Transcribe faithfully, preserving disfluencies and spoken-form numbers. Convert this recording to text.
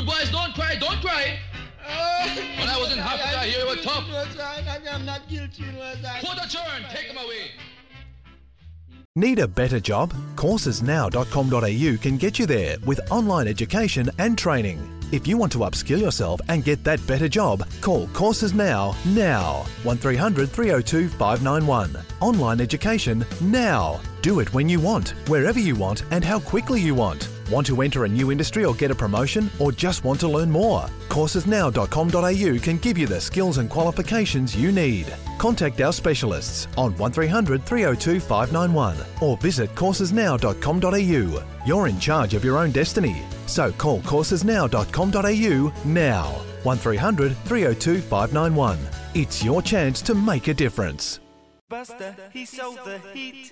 Good boys, don't cry, don't cry. When I was in Africa, here you were tough. I'm not guilty. Put a turn, take them away. Need a better job? courses now dot com dot a u can get you there with online education and training. If you want to upskill yourself and get that better job, call Courses Now, now. one three hundred three oh two five nine one. Online education now. Do it when you want, wherever you want and how quickly you want. Want to enter a new industry or get a promotion, or just want to learn more? courses now dot com dot a u can give you the skills and qualifications you need. Contact our specialists on one three hundred three oh two five nine one or visit courses now dot com dot a u. You're in charge of your own destiny, so call courses now dot com dot a u now. one three hundred three oh two five nine one. It's your chance to make a difference. Buster, he sold the heat.